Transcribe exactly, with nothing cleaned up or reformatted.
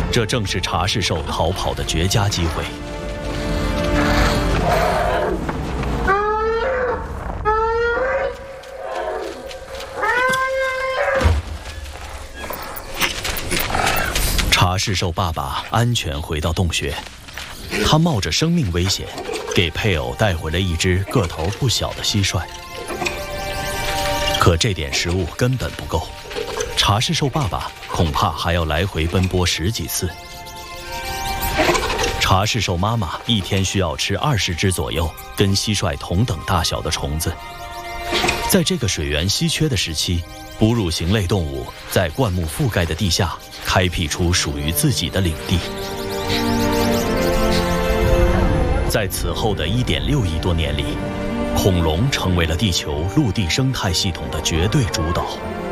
这正是茶氏兽逃跑的绝佳机会。茶氏兽爸爸安全回到洞穴，他冒着生命危险，给配偶带回了一只个头不小的蟋蟀。可这点食物根本不够，茶氏兽爸爸恐怕还要来回奔波十几次。茶氏兽妈妈一天需要吃二十只左右跟蟋蟀同等大小的虫子。在这个水源稀缺的时期，哺乳型类动物在灌木覆盖的地下开辟出属于自己的领地。在此后的 一点六亿多年里，恐龙成为了地球陆地生态系统的绝对主导。